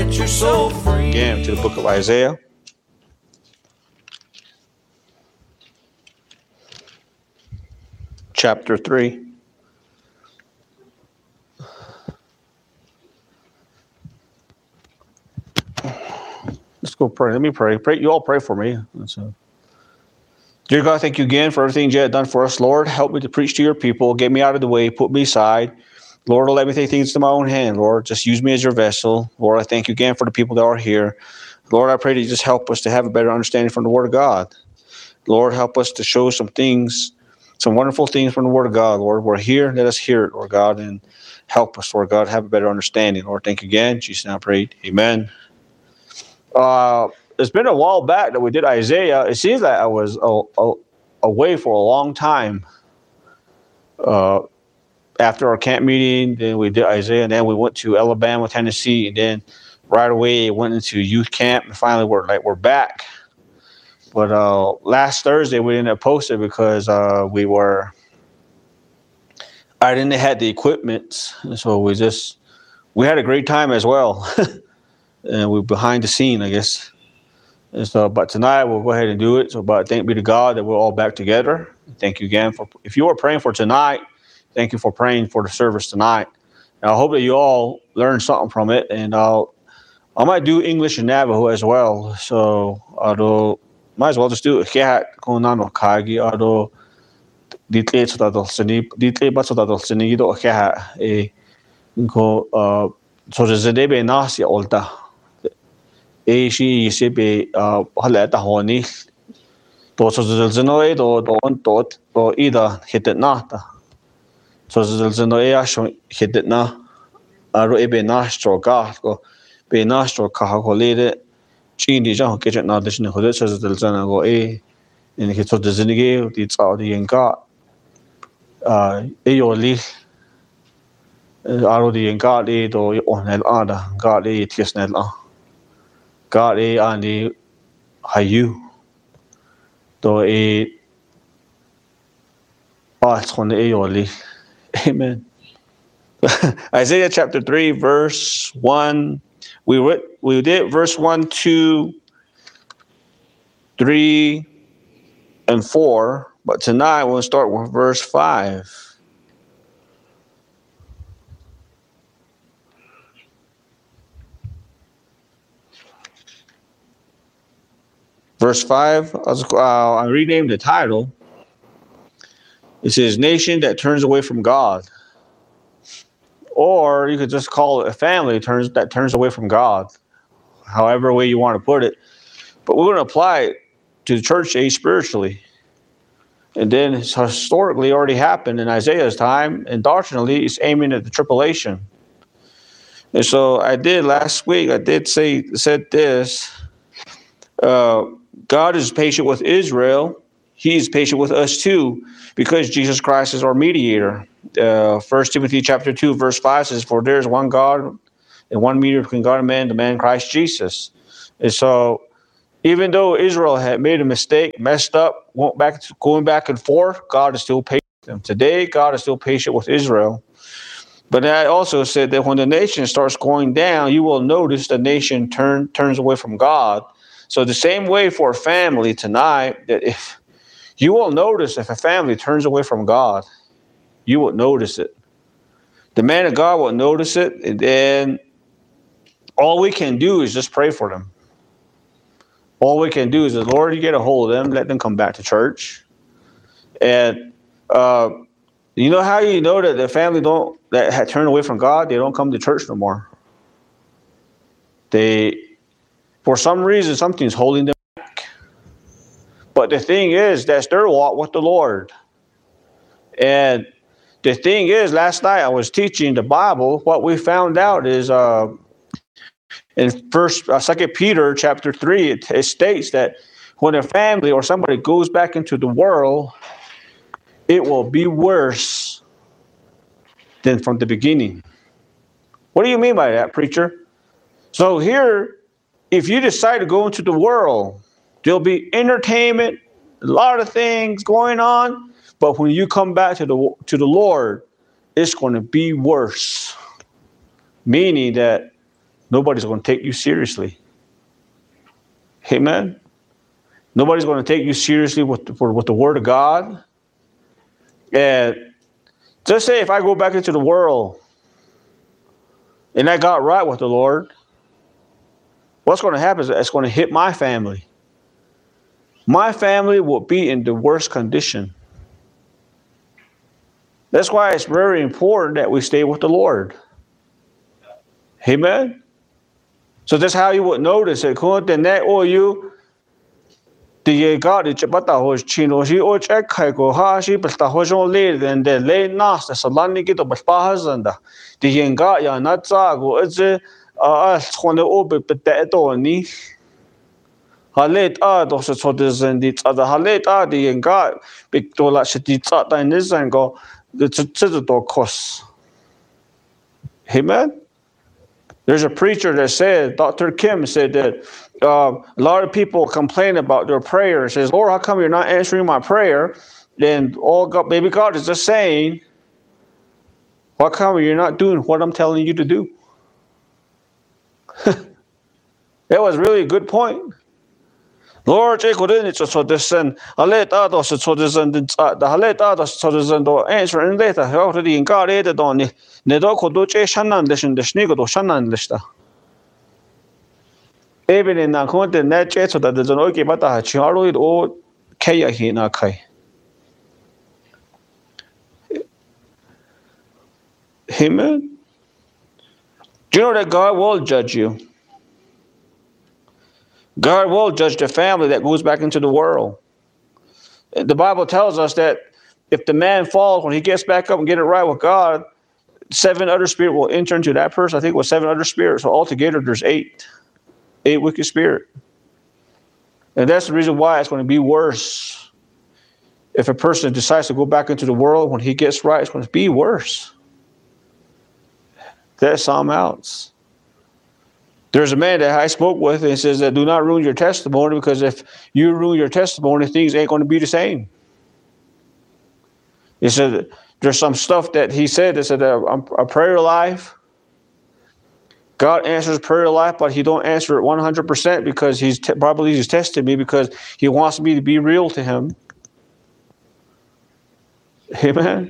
set your soul free. Again, to the book of Isaiah. Chapter 3. Let's go pray. Let me pray. You all pray for me. Dear God, thank you again for everything you have done for us. Lord, help me to preach to your people. Get me out of the way. Put me aside. Lord, don't let me take things to my own hand. Lord, just use me as your vessel. Lord, I thank you again for the people that are here. Lord, I pray that you just help us to have a better understanding from the Word of God. Lord, help us to show some things, some wonderful things from the Word of God. Lord, we're here. Let us hear it, Lord God, and help us, Lord God, have a better understanding. Lord, thank you again. In Jesus' name I pray. Amen. It's been a while back that we did Isaiah. It seems like I was away for a long time. After our camp meeting, then we did Isaiah, and then we went to Alabama, Tennessee, and then right away went into youth camp, and finally we're back. But last Thursday we didn't post it because I didn't have the equipment, and so we had a great time as well, and we're behind the scene, I guess. And so, but tonight we'll go ahead and do it. So, but thank be to God that we're all back together. Thank you again if you are praying for tonight. Thank you for praying for the service tonight. And I hope that you all learned something from it. And I might do English and Navajo as well. So, might as well just do it. Kaya kung nano kagi ado ditle sa dadal sini ditle ba sa dadal sini do kaya ko so zedebe nasi olta. She be halata honi to so zenoe to ida hit it nata so zenoe asho hit it na aro ebe nastro go be nastro kahakolede chindi jan ke na de shne hode so zena go in hit so zenige it's all the enka yoli aro the enka de to onel ada ga de tiesnel God ani hayu to yoli. Amen. Isaiah chapter 3 verse 1. We did verse 1, 2, 3, and 4, but tonight we'll start with verse 5. Verse 5, I renamed the title. It says, Nation that turns away from God. Or you could just call it a family that turns away from God. However way you want to put it. But we're going to apply it to the church age spiritually. And then it's historically already happened in Isaiah's time. And doctrinally, it's aiming at the tribulation. And so last week, said this. God is patient with Israel. He is patient with us too, because Jesus Christ is our mediator. 1 Timothy chapter 2, verse 5 says, For there is one God and one mediator between God and man, the man Christ Jesus. And so, even though Israel had made a mistake, messed up, going back and forth, God is still patient with them. Today, God is still patient with Israel. But I also said that when the nation starts going down, you will notice the nation turns away from God. So the same way for a family tonight, that if you will notice if a family turns away from God, you will notice it. The man of God will notice it, and then all we can do is just pray for them. All we can do is, Lord, you get a hold of them, let them come back to church. And you know how you know that the family that had turned away from God, they don't come to church no more. For some reason, something's holding them back. But the thing is, that's their walk with the Lord. And the thing is, last night I was teaching the Bible. What we found out is in 2 Peter chapter 3, it states that when a family or somebody goes back into the world, it will be worse than from the beginning. What do you mean by that, preacher? So here, if you decide to go into the world, there'll be entertainment, a lot of things going on. But when you come back to the Lord, it's going to be worse. Meaning that nobody's going to take you seriously. Amen? Nobody's going to take you seriously with the Word of God. And just say if I go back into the world and I got right with the Lord, what's going to happen is it's going to hit my family. My family will be in the worst condition. That's why it's very important that we stay with the Lord. Amen? So that's how you would notice it. Kung tenet o you, the God is chapata hoj chino shi o check ko ha shi basta hojon le then the le nas the salani gito basta the yenga ya natsa go is khone o be to ni halet do se chodes the other halet the yenga big to la shiti tsata nisan go the to cost. Amen. There's a preacher that said, Dr. Kim said that a lot of people complain about their prayer. Says, Lord, how come you're not answering my prayer? Then maybe God is just saying, how come you're not doing what I'm telling you to do? That was really a good point. Lord, answer and later even in the net jet so that there's an okay but I charlotte or kaya hina kai. Amen. Do you know that God will judge you? God will judge the family that goes back into the world. The Bible tells us that if the man falls, when he gets back up and get it right with God, 7 other spirits will enter into that person. I think it was 7 other spirits. So altogether, there's 8 wicked spirits. And that's the reason why it's going to be worse. If a person decides to go back into the world, when he gets right, it's going to be worse. That's something else. There's a man that I spoke with, and he says that do not ruin your testimony, because if you ruin your testimony, things ain't going to be the same. He said there's some stuff that he said that said a prayer life. God answers prayer life, but he don't answer it 100% because he's probably testing me because he wants me to be real to him. Amen.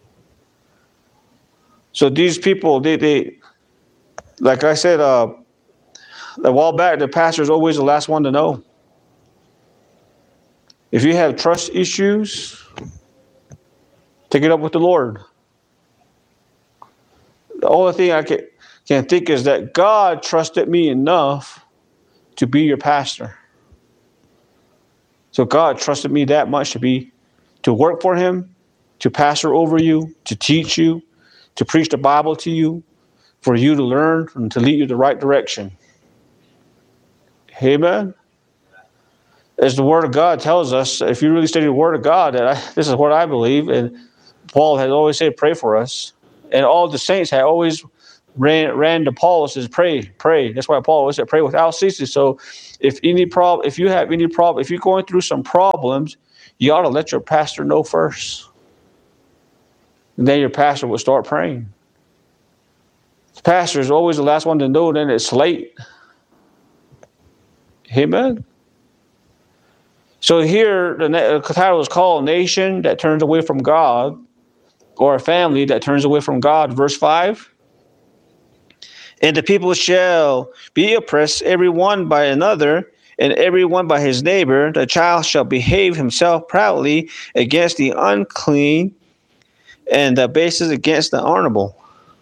So these people, they like I said, a while back, the pastor is always the last one to know. If you have trust issues, take it up with the Lord. The only thing I can think is that God trusted me enough to be your pastor. So God trusted me that much to work for him, to pastor over you, to teach you, to preach the Bible to you, for you to learn and to lead you the right direction. Amen. As the Word of God tells us, if you really study the Word of God, this is what I believe, and Paul has always said, pray for us. And all the saints had always ran to Paul and says, pray. That's why Paul always said, pray without ceasing. So if you have any problem, if you're going through some problems, you ought to let your pastor know first. And then your pastor will start praying. The pastor is always the last one to know, then it's late. Amen. So here, the title is called Nation That Turns Away from God, or a family that turns away from God. Verse 5. And the people shall be oppressed, every one by another, and every one by his neighbor. The child shall behave himself proudly against the unclean, and the basis against the honorable.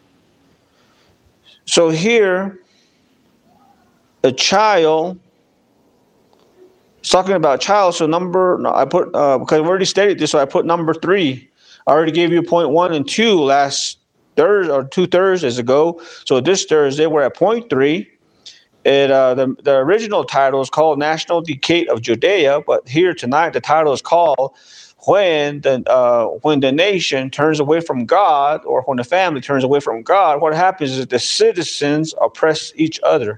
So here, a child, it's talking about child. So because I've already stated this, so I put number 3. I already gave you point 1 and 2 last Thursday or 2 Thursdays ago. So this Thursday we're at point 3. And the original title is called National Decay of Judea, but here tonight the title is called When the nation turns away from God, or when the family turns away from God. What happens is the citizens oppress each other.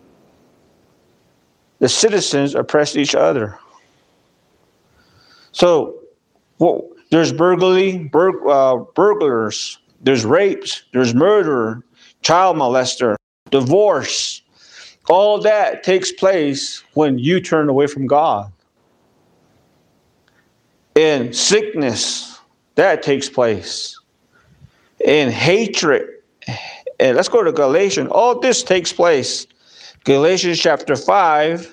The citizens oppress each other. So, there's burglars, there's rapes, there's murder, child molester, divorce. All that takes place when you turn away from God. And sickness, that takes place. And hatred. And let's go to Galatians. All this takes place. Galatians chapter 5.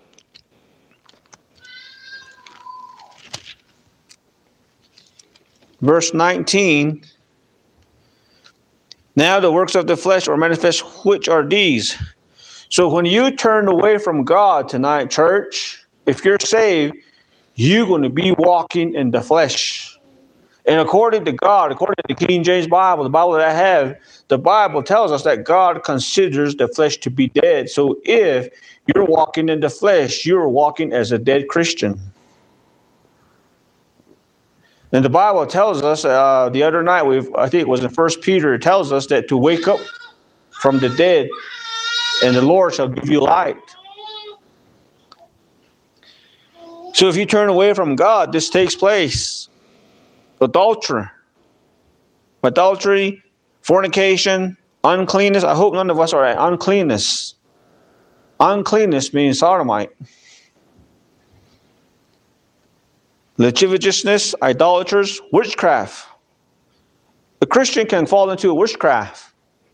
Verse 19. Now the works of the flesh are manifest, which are these. So when you turn away from God tonight, church, if you're saved, you're going to be walking in the flesh. And according to God, according to the King James Bible, the Bible that I have, the Bible tells us that God considers the flesh to be dead. So if you're walking in the flesh, you're walking as a dead Christian. And the Bible tells us, the other night, I think it was in 1 Peter, it tells us that to wake up from the dead, and the Lord shall give you light. So if you turn away from God, this takes place. Adultery, fornication, uncleanness. I hope none of us are at uncleanness. Uncleanness means sodomite. Lasciviousness, idolaters, witchcraft. A Christian can fall into witchcraft.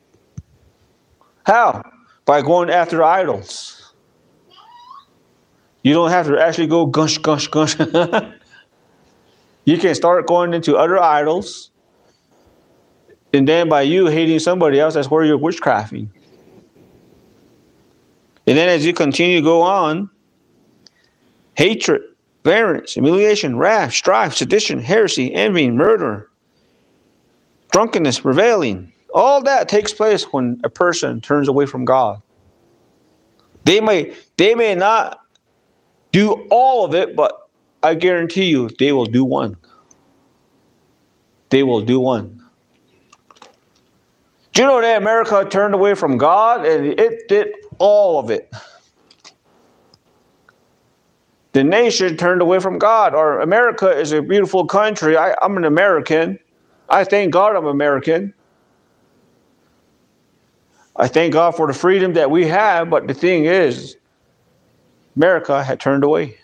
How? By going after idols. You don't have to actually go gush. You can start going into other idols. And then by you hating somebody else, that's where you're witchcrafting. And then as you continue to go on, hatred, variance, humiliation, wrath, strife, sedition, heresy, envy, murder, drunkenness, reveling. All that takes place when a person turns away from God. They may not do all of it, but I guarantee you they will do one. They will do one. Do you know that America turned away from God and it did all of it? The nation turned away from God. Or America is a beautiful country. I'm an American. I thank God I'm American. I thank God for the freedom that we have, but the thing is, America had turned away.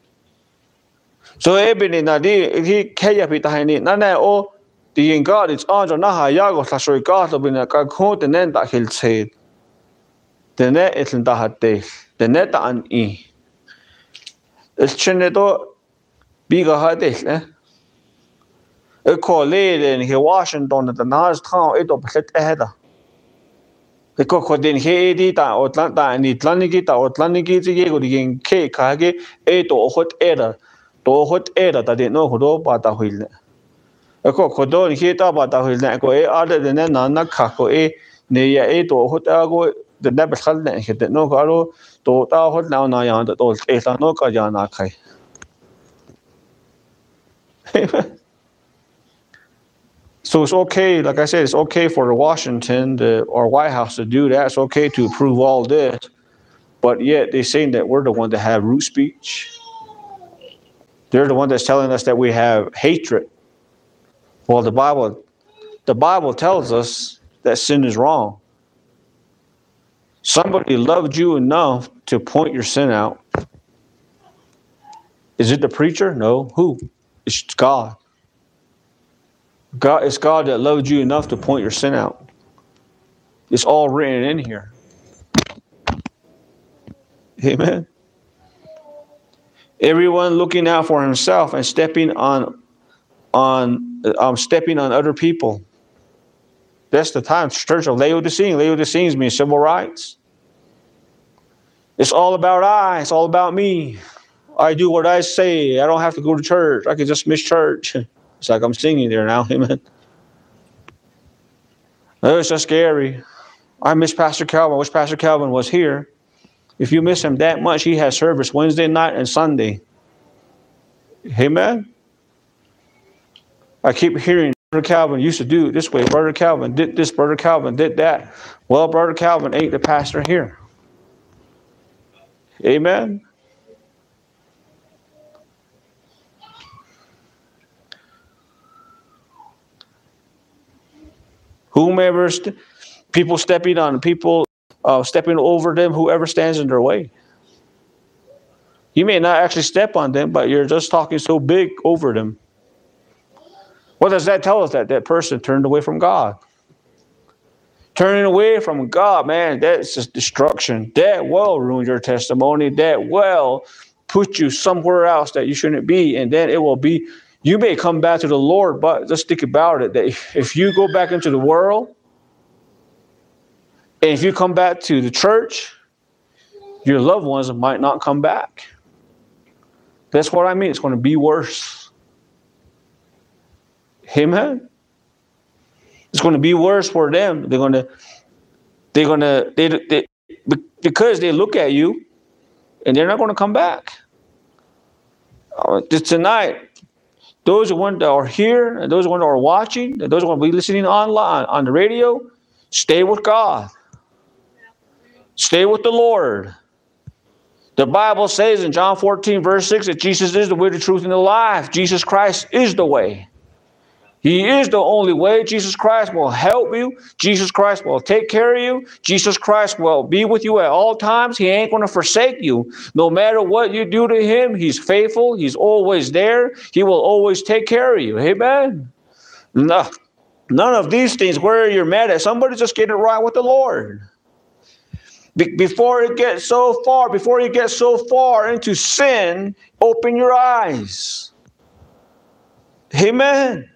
So ebini na di kaya pitahini na na o di God it's on na hayago sa soy God to bina ka ko tenen ta hilse. Tene itlen ta hatte. Tene ta an I. Es cheneto biga hatte ne. E college in Washington the nas town it opset ehda. E ko den he di ta Atlanta ni Atlantic ta Atlantic ji go di ke ka ge e to hot era. To hot era ta de no ho ba ta huil. E ko do ni ta ba ta huil na ko e ada de na na kha ko e ne ya e to hot a go de na ba khal na he de no ko ro to ta hot na na ya to e ta no ka ya na khai. So it's okay, like I said, it's okay for Washington or White House to do that. It's okay to approve all this. But yet they're saying that we're the one that have root speech. They're the one that's telling us that we have hatred. Well, the Bible tells us that sin is wrong. Somebody loved you enough to point your sin out. Is it the preacher? No. Who? It's God. It's God that loved you enough to point your sin out. It's all written in here. Amen. Everyone looking out for himself and stepping on other people. That's the time. Church of Laodiceans. Laodiceans means civil rights. It's all about I. It's all about me. I do what I say. I don't have to go to church. I can just miss church. It's like I'm singing there now. Amen. Oh, it's so scary. I miss Pastor Calvin. I wish Pastor Calvin was here. If you miss him that much, he has service Wednesday night and Sunday. Amen. I keep hearing Brother Calvin used to do it this way. Brother Calvin did this. Brother Calvin did that. Well, Brother Calvin ain't the pastor here. Amen. Whomever people stepping on people stepping over them, whoever stands in their way. You may not actually step on them, but you're just talking so big over them. What does that tell us? That person turned away from God. Turning away from God, man, that's just destruction. That will ruin your testimony. That will put you somewhere else that you shouldn't be. And then it will be, you may come back to the Lord, but just think about it, that if you go back into the world, and if you come back to the church, your loved ones might not come back. That's what I mean. It's going to be worse. Amen. It's going to be worse for them. Because they look at you, and they're not going to come back. Tonight, those who are here, and those who are watching, and those who will be listening online on the radio, stay with God. Stay with the Lord. The Bible says in John 14, verse 6, that Jesus is the way, the truth, and the life. Jesus Christ is the way. He is the only way. Jesus Christ will help you. Jesus Christ will take care of you. Jesus Christ will be with you at all times. He ain't going to forsake you. No matter what you do to him, he's faithful. He's always there. He will always take care of you. Amen. No, none of these things where you're mad at somebody, just get it right with the Lord. Before you get so far into sin, open your eyes. Amen.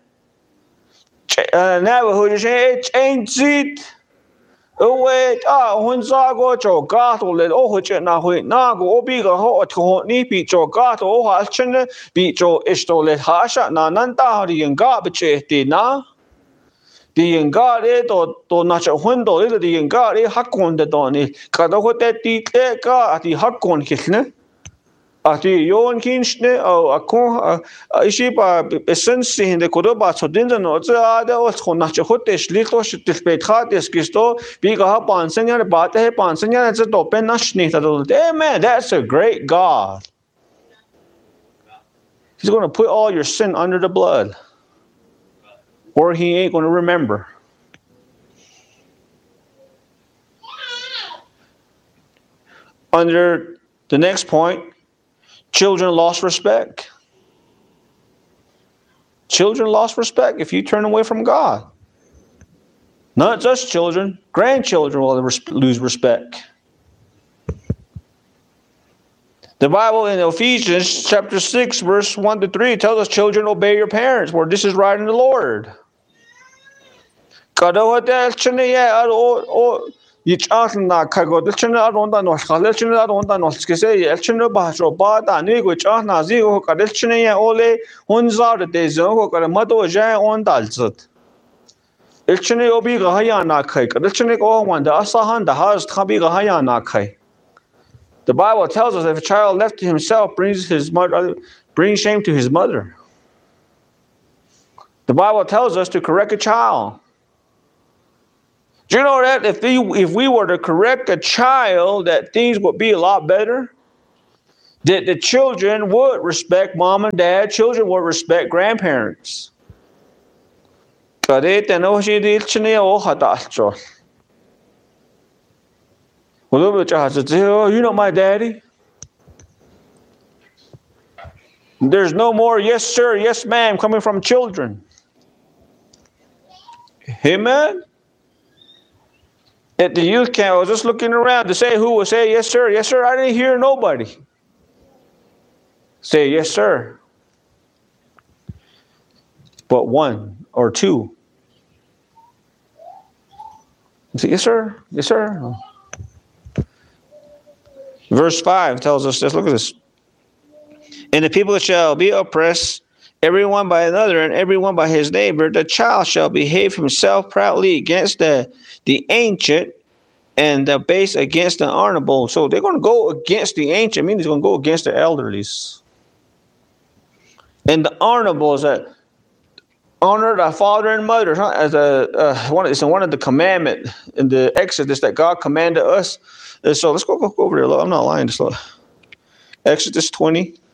Navajo change it. Wait, when Zago Jogato let Ohana Nago Obiga Ho to Nipi Jogato Ohachina beat Jo Isto let Hasha Nananda the Ngabache na. The Ngari to Nacha window, the Ngari Hakon the Donny, Kadaho that the Eka at the Hakon Kitne. At the Yon Kinshne or a con Ishiba essence in the Kodoba, so didn't know the other was Honachahotish, little Shitpet Hatis Kisto, big up on Senior Bate, on Senior as a open Nashnit. Amen. That's a great God. He's going to put all your sin under the blood, or he ain't going to remember. Under the next point, children lost respect. Children lost respect if you turn away from God. Not just children, grandchildren will lose respect. The Bible in Ephesians chapter 6, verse 1 to 3 tells us, children, obey your parents, for this is right in the Lord. Yichana Kago, the China Ronda North, Kalechina Ronda North, Elchina Basho, Bada, Nigo, Chana, Zigo, Kalechina, Ole, Hunza, the Dezo, Karamato, Jan on Dalzut. Elchine Obiga Hayana Kai, Kalechinic Owan, the Asahan, the house, Kabiga Hayana Kai. The Bible tells us if a child left to himself brings shame to his mother. The Bible tells us to correct a child. Do you know that if we were to correct a child, that things would be a lot better? That the children would respect mom and dad, children would respect grandparents. You know my daddy? There's no more yes sir, yes ma'am coming from children. Amen? At the youth camp, I was just looking around to say who would say, yes, sir, yes, sir. I didn't hear nobody say, yes, sir. But one or two. Say, yes, sir, yes, sir. Verse 5 tells us this. Look at this. And the people shall be oppressed, everyone by another, and everyone by his neighbor. The child shall behave himself proudly against the ancient, and the base against the honorable. So they're going to go against the ancient, meaning they're going to go against the elderlies. And the honorable is that honor thy father and mother, huh? As it's one of the commandment in the Exodus that God commanded us. And so let's go over there. I'm not lying. Exodus 20.